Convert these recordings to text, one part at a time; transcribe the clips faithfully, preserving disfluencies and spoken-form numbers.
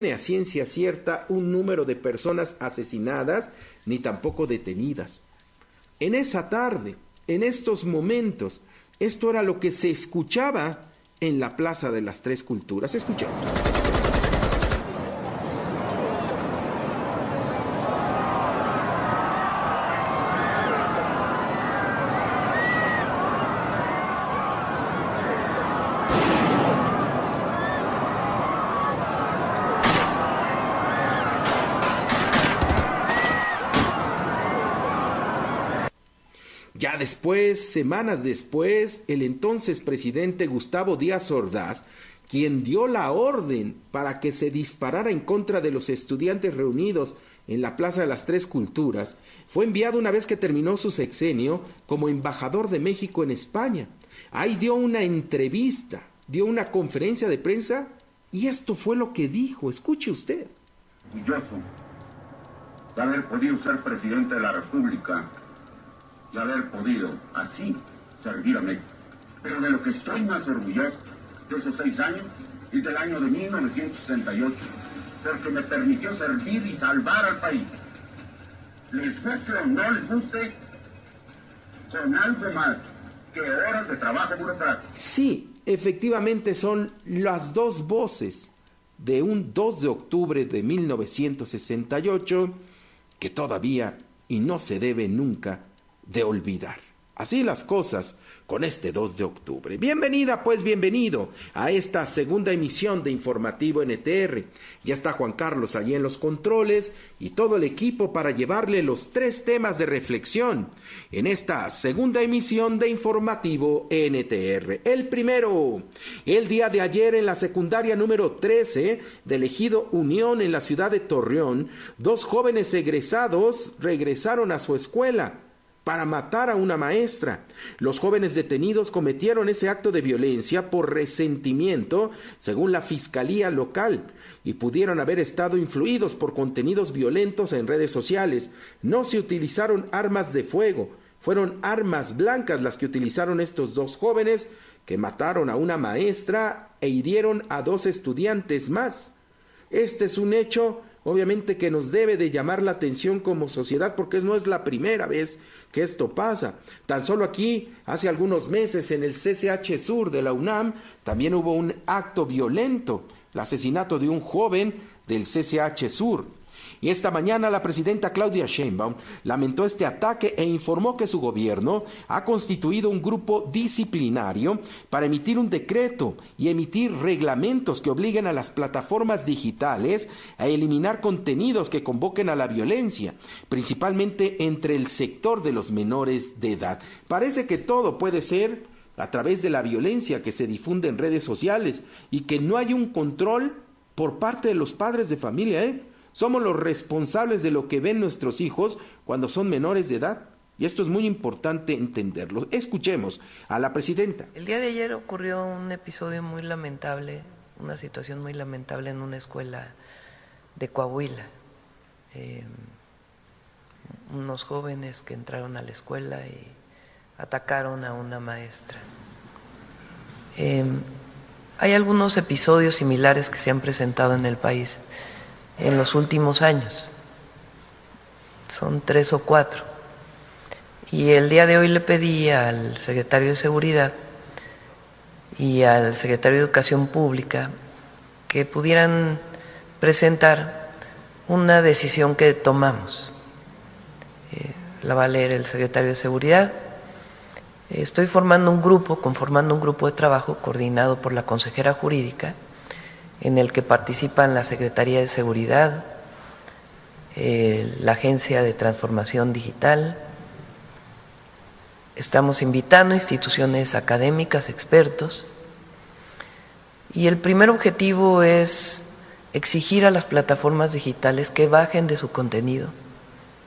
a ciencia cierta un número de personas asesinadas ni tampoco detenidas. En esa tarde, en estos momentos, esto era lo que se escuchaba en la Plaza de las Tres Culturas. Escuchemos. Ya después, semanas después, el entonces presidente Gustavo Díaz Ordaz, quien dio la orden para que se disparara en contra de los estudiantes reunidos en la Plaza de las Tres Culturas, fue enviado una vez que terminó su sexenio como embajador de México en España. Ahí dio una entrevista, dio una conferencia de prensa y esto fue lo que dijo. Escuche usted. Orgulloso de haber podido ser presidente de la República y haber podido así servir a México. Pero de lo que estoy más orgulloso de esos seis años es del año de mil novecientos sesenta y ocho, porque me permitió servir y salvar al país. Les guste o no les guste, con algo más que horas de trabajo burocrático. Sí, efectivamente son las dos voces de un dos de octubre de mil novecientos sesenta y ocho que todavía y no se debe nunca de olvidar. Así las cosas con este dos de octubre. Bienvenida, pues bienvenido a esta segunda emisión de Informativo N T R. Ya está Juan Carlos allí en los controles y todo el equipo para llevarle los tres temas de reflexión en esta segunda emisión de Informativo N T R. El primero, el día de ayer en la secundaria número trece del Ejido Unión en la ciudad de Torreón, dos jóvenes egresados regresaron a su escuela para matar a una maestra. Los jóvenes detenidos cometieron ese acto de violencia por resentimiento, según la fiscalía local, y pudieron haber estado influidos por contenidos violentos en redes sociales. No se utilizaron armas de fuego, fueron armas blancas las que utilizaron estos dos jóvenes que mataron a una maestra e hirieron a dos estudiantes más. Este es un hecho obviamente que nos debe de llamar la atención como sociedad, porque no es la primera vez que esto pasa. Tan solo aquí, hace algunos meses, en el C C H Sur de la UNAM, también hubo un acto violento, el asesinato de un joven del C C H Sur. Y esta mañana la presidenta Claudia Sheinbaum lamentó este ataque e informó que su gobierno ha constituido un grupo disciplinario para emitir un decreto y emitir reglamentos que obliguen a las plataformas digitales a eliminar contenidos que convoquen a la violencia, principalmente entre el sector de los menores de edad. Parece que todo puede ser a través de la violencia que se difunde en redes sociales y que no hay un control por parte de los padres de familia, ¿eh? Somos los responsables de lo que ven nuestros hijos cuando son menores de edad. Y esto es muy importante entenderlo. Escuchemos a la presidenta. El día de ayer ocurrió un episodio muy lamentable, una situación muy lamentable en una escuela de Coahuila. Eh, unos jóvenes que entraron a la escuela y atacaron a una maestra. Eh, hay algunos episodios similares que se han presentado en el país en los últimos años, son tres o cuatro, y el día de hoy le pedí al secretario de Seguridad y al secretario de Educación Pública que pudieran presentar una decisión que tomamos. Eh, la va a leer el secretario de Seguridad. Estoy formando un grupo, conformando un grupo de trabajo coordinado por la consejera jurídica, en el que participan la Secretaría de Seguridad, eh, la Agencia de Transformación Digital. Estamos invitando a instituciones académicas, expertos, y el primer objetivo es exigir a las plataformas digitales que bajen de su contenido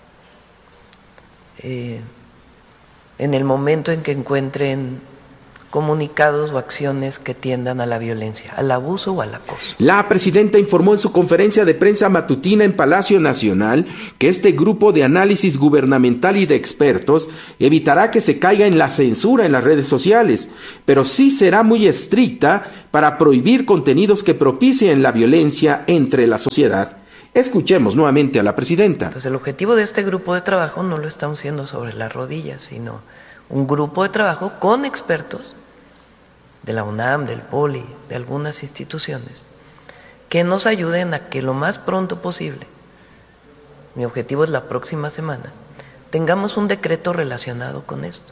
eh, en el momento en que encuentren comunicados o acciones que tiendan a la violencia, al abuso o al acoso. La presidenta informó en su conferencia de prensa matutina en Palacio Nacional que este grupo de análisis gubernamental y de expertos evitará que se caiga en la censura en las redes sociales, pero sí será muy estricta para prohibir contenidos que propicien la violencia entre la sociedad. Escuchemos nuevamente a la presidenta. Entonces, el objetivo de este grupo de trabajo no lo estamos haciendo sobre las rodillas, sino un grupo de trabajo con expertos de la UNAM, del Poli, de algunas instituciones, que nos ayuden a que lo más pronto posible, mi objetivo es la próxima semana, tengamos un decreto relacionado con esto.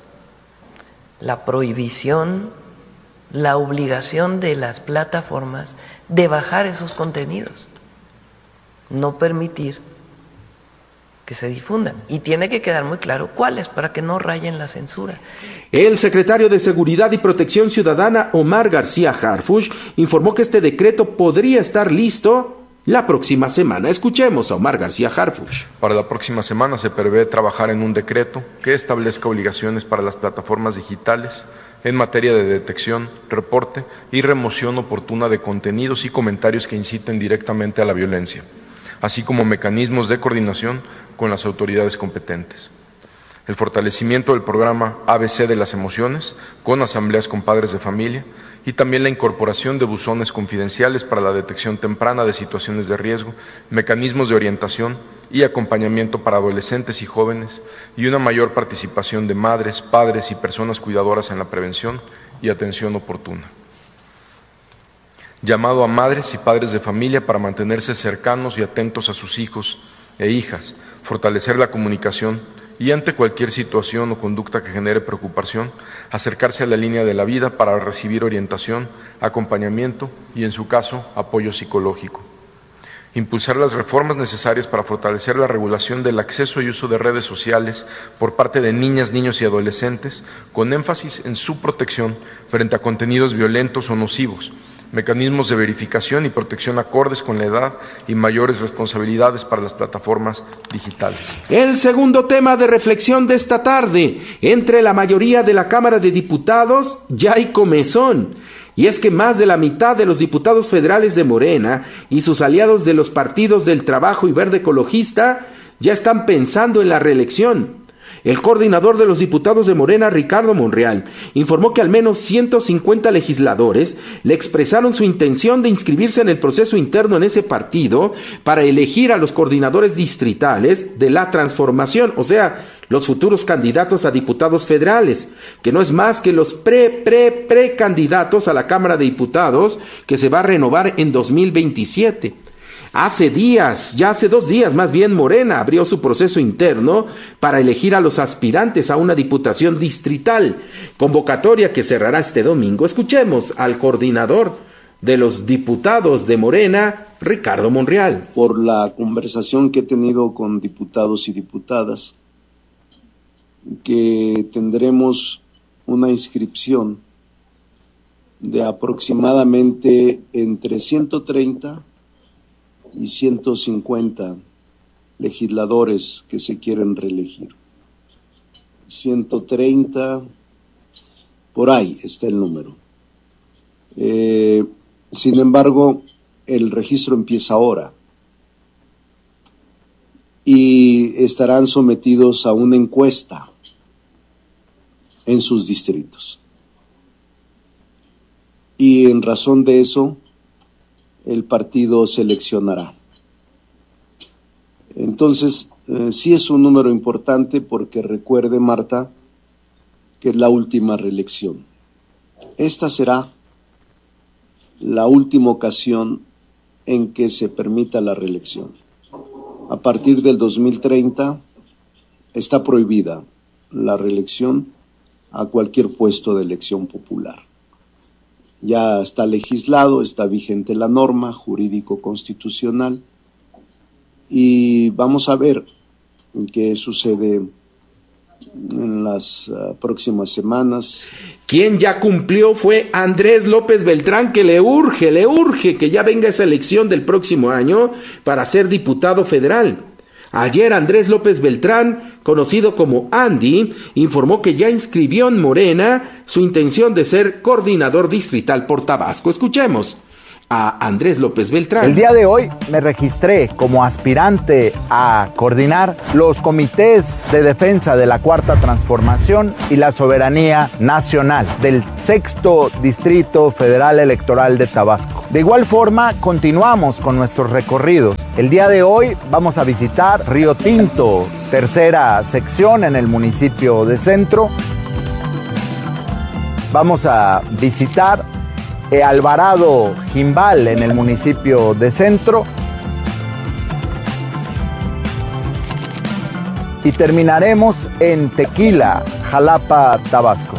La prohibición, la obligación de las plataformas de bajar esos contenidos, no permitir que se difundan. Y tiene que quedar muy claro cuáles, para que no rayen la censura. El secretario de Seguridad y Protección Ciudadana, Omar García Harfuch, informó que este decreto podría estar listo la próxima semana. Escuchemos a Omar García Harfuch. Para la próxima semana se prevé trabajar en un decreto que establezca obligaciones para las plataformas digitales en materia de detección, reporte y remoción oportuna de contenidos y comentarios que inciten directamente a la violencia, así como mecanismos de coordinación con las autoridades competentes. El fortalecimiento del programa A B C de las emociones, con asambleas con padres de familia, y también la incorporación de buzones confidenciales para la detección temprana de situaciones de riesgo, mecanismos de orientación y acompañamiento para adolescentes y jóvenes, y una mayor participación de madres, padres y personas cuidadoras en la prevención y atención oportuna. Llamado a madres y padres de familia para mantenerse cercanos y atentos a sus hijos e hijas, fortalecer la comunicación y ante cualquier situación o conducta que genere preocupación, acercarse a la línea de la vida para recibir orientación, acompañamiento y, en su caso, apoyo psicológico. Impulsar las reformas necesarias para fortalecer la regulación del acceso y uso de redes sociales por parte de niñas, niños y adolescentes, con énfasis en su protección frente a contenidos violentos o nocivos, mecanismos de verificación y protección acordes con la edad y mayores responsabilidades para las plataformas digitales. El segundo tema de reflexión de esta tarde, entre la mayoría de la Cámara de Diputados ya hay comezón. Y es que más de la mitad de los diputados federales de Morena y sus aliados de los partidos del Trabajo y Verde Ecologista ya están pensando en la reelección. El coordinador de los diputados de Morena, Ricardo Monreal, informó que al menos ciento cincuenta legisladores le expresaron su intención de inscribirse en el proceso interno en ese partido para elegir a los coordinadores distritales de la transformación, o sea, los futuros candidatos a diputados federales, que no es más que los pre, pre, pre candidatos a la Cámara de Diputados que se va a renovar en dos mil veintisiete. Hace días, ya hace dos días más bien, Morena abrió su proceso interno para elegir a los aspirantes a una diputación distrital, convocatoria que cerrará este domingo. Escuchemos al coordinador de los diputados de Morena, Ricardo Monreal. Por la conversación que he tenido con diputados y diputadas, que tendremos una inscripción de aproximadamente entre ciento treinta y ciento cincuenta legisladores que se quieren reelegir. ciento treinta, por ahí está el número. Eh, sin embargo, el registro empieza ahora y estarán sometidos a una encuesta en sus distritos. Y en razón de eso, el partido seleccionará. Entonces, eh, sí es un número importante porque recuerde, Marta, que es la última reelección. Esta será la última ocasión en que se permita la reelección. A partir del dos mil treinta está prohibida la reelección a cualquier puesto de elección popular. Ya está legislado, está vigente la norma jurídico-constitucional y vamos a ver qué sucede en las uh, próximas semanas. Quien ya cumplió fue Andrés López Beltrán, que le urge, le urge que ya venga esa elección del próximo año para ser diputado federal. Ayer Andrés López Beltrán, conocido como Andy, informó que ya inscribió en Morena su intención de ser coordinador distrital por Tabasco. Escuchemos a Andrés López Beltrán. El día de hoy me registré como aspirante a coordinar los comités de defensa de la Cuarta Transformación y la soberanía nacional del Sexto Distrito Federal Electoral de Tabasco. De igual forma, continuamos con nuestros recorridos. El día de hoy vamos a visitar Río Tinto, tercera sección en el municipio de Centro. Vamos a visitar Alvarado Jimbal en el municipio de Centro y terminaremos en Tequila, Jalapa, Tabasco.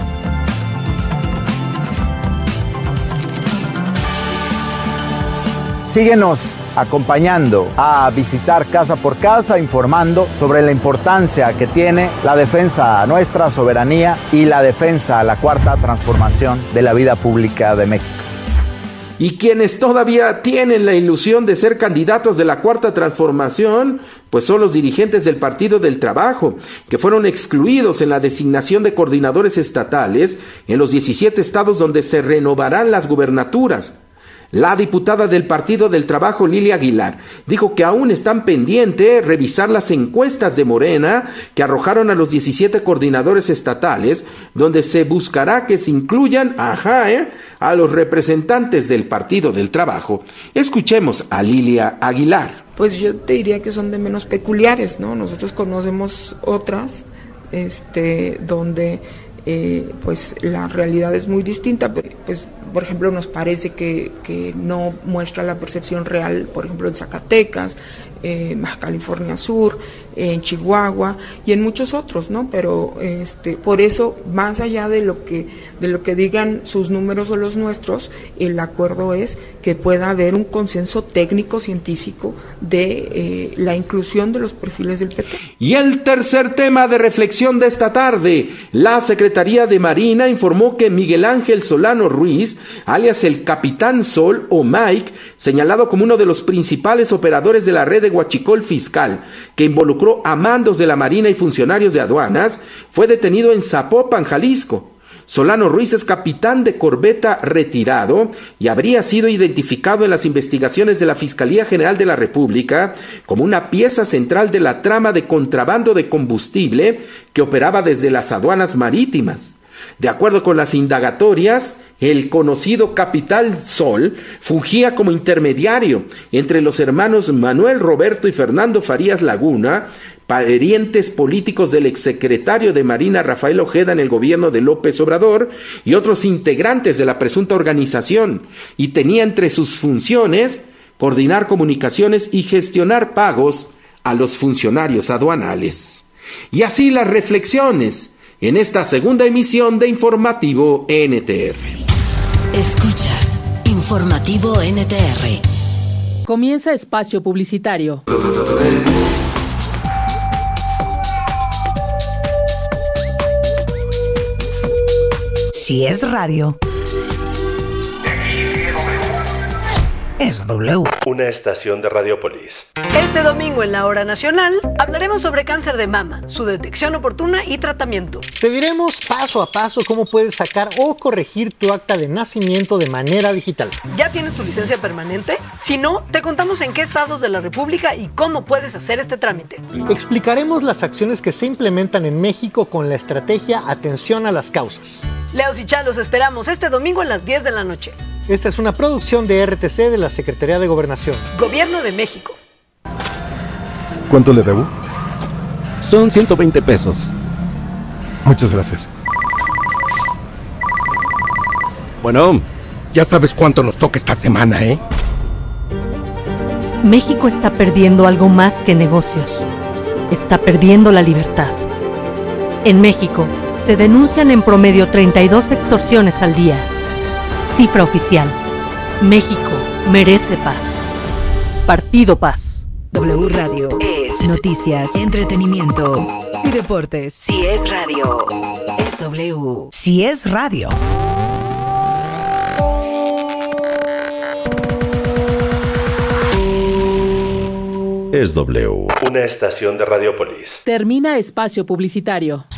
Síguenos acompañando a visitar casa por casa, informando sobre la importancia que tiene la defensa a nuestra soberanía y la defensa a la Cuarta Transformación de la vida pública de México. Y quienes todavía tienen la ilusión de ser candidatos de la Cuarta Transformación, pues son los dirigentes del Partido del Trabajo, que fueron excluidos en la designación de coordinadores estatales en los diecisiete estados donde se renovarán las gubernaturas. La diputada del Partido del Trabajo, Lilia Aguilar, dijo que aún están pendientes revisar las encuestas de Morena que arrojaron a los diecisiete coordinadores estatales, donde se buscará que se incluyan ajá, ¿eh? a los representantes del Partido del Trabajo. Escuchemos a Lilia Aguilar. Pues yo te diría que son de menos peculiares, ¿no? Nosotros conocemos otras, este, donde eh, pues la realidad es muy distinta, pues por ejemplo nos parece que, que no muestra la percepción real, por ejemplo en Zacatecas, eh, Baja California Sur, en Chihuahua y en muchos otros, ¿no? Pero este, por eso, más allá de lo que de lo que digan sus números o los nuestros, el acuerdo es que pueda haber un consenso técnico científico de eh, la inclusión de los perfiles del P T. Y el tercer tema de reflexión de esta tarde, la Secretaría de Marina informó que Miguel Ángel Solano Ruiz, alias el Capitán Sol o Mike, señalado como uno de los principales operadores de la red de huachicol fiscal que involucró a mandos de la Marina y funcionarios de aduanas, fue detenido en Zapopan, Jalisco. Solano Ruiz es capitán de corbeta retirado y habría sido identificado en las investigaciones de la Fiscalía General de la República como una pieza central de la trama de contrabando de combustible que operaba desde las aduanas marítimas. De acuerdo con las indagatorias, el conocido Capitán Sol fungía como intermediario entre los hermanos Manuel Roberto y Fernando Farías Laguna, parientes políticos del exsecretario de Marina Rafael Ojeda en el gobierno de López Obrador y otros integrantes de la presunta organización, y tenía entre sus funciones coordinar comunicaciones y gestionar pagos a los funcionarios aduanales. Y así las reflexiones en esta segunda emisión de Informativo N T R. Escuchas Informativo N T R. Comienza espacio publicitario. Si es radio, es W. Una estación de Radiopolis. Este domingo en la Hora Nacional hablaremos sobre cáncer de mama, su detección oportuna y tratamiento. Te diremos paso a paso cómo puedes sacar o corregir tu acta de nacimiento de manera digital. ¿Ya tienes tu licencia permanente? Si no, te contamos en qué estados de la República y cómo puedes hacer este trámite. Explicaremos las acciones que se implementan en México con la estrategia Atención a las Causas. Leos y Chá, los esperamos este domingo a las diez de la noche. Esta es una producción de R T C de la Secretaría de Gobernación. Gobierno de México. ¿Cuánto le debo? Son ciento veinte pesos. Muchas gracias. Bueno, ya sabes cuánto nos toca esta semana, ¿eh? México está perdiendo algo más que negocios. Está perdiendo la libertad. En México, se denuncian en promedio treinta y dos extorsiones al día. Cifra oficial. México merece paz. Partido Paz. W Radio es noticias, entretenimiento y deportes. Si es radio, es W. Si es radio. es W. Una estación de Radiopolis. Termina espacio publicitario.